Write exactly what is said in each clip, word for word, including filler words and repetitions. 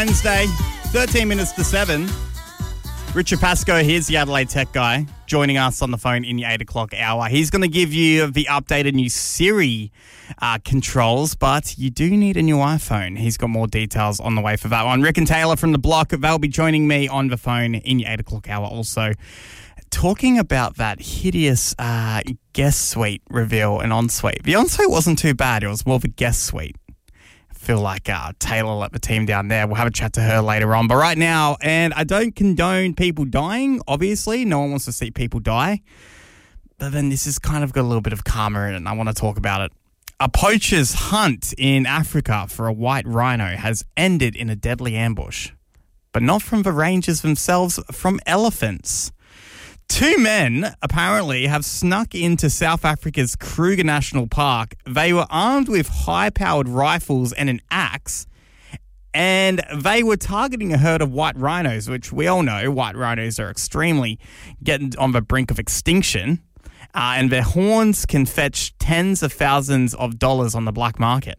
Wednesday, thirteen minutes to seven. Richard Pascoe, here's the Adelaide tech guy, joining us on the phone in the eight o'clock hour. He's going to give you the updated new Siri uh, controls, but you do need a new iPhone. He's got more details on the way for that one. Rick and Taylor from The Block, they'll be joining me on the phone in the eight o'clock hour also, talking about that hideous uh, guest suite reveal and ensuite. The ensuite wasn't too bad. It was more of a guest suite. Feel like uh, Taylor let the team down there. We'll have a chat to her later on. But right now, and I don't condone people dying, obviously. No one wants to see people die. But then this has kind of got a little bit of karma in it, and I want to talk about it. A poacher's hunt in Africa for a white rhino has ended in a deadly ambush. But not from the rangers themselves, from elephants. Two men apparently have snuck into South Africa's Kruger National Park. They were armed with high-powered rifles and an axe, and they were targeting a herd of white rhinos, which we all know white rhinos are extremely getting on the brink of extinction, uh, and their horns can fetch tens of thousands of dollars on the black market.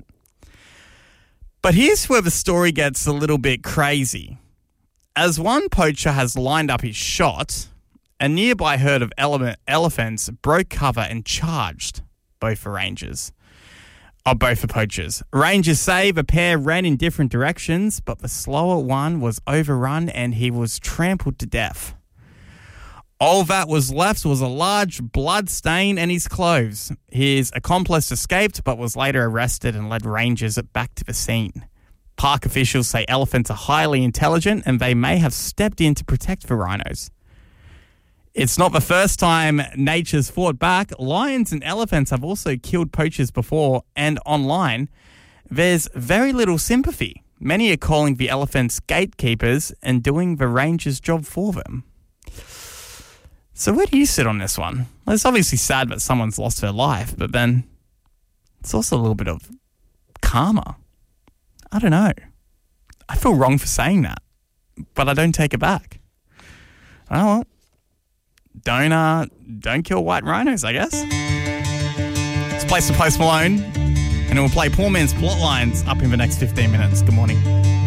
But here's where the story gets a little bit crazy. As one poacher has lined up his shot, a nearby herd of ele- elephants broke cover and charged both the rangers, or both the poachers. Rangers say the pair ran in different directions, but the slower one was overrun and he was trampled to death. All that was left was a large blood stain and his clothes. His accomplice escaped, but was later arrested and led rangers back to the scene. Park officials say elephants are highly intelligent and they may have stepped in to protect the rhinos. It's not the first time nature's fought back. Lions and elephants have also killed poachers before, and online, there's very little sympathy. Many are calling the elephants gatekeepers and doing the ranger's job for them. So where do you sit on this one? Well, it's obviously sad that someone's lost their life, but then it's also a little bit of karma. I don't know. I feel wrong for saying that, but I don't take it back. Oh, well. Don't, uh, don't kill white rhinos, I guess. Let's play some Post Malone, and it will play Poor Man's Plot Lines up in the next fifteen minutes. Good morning.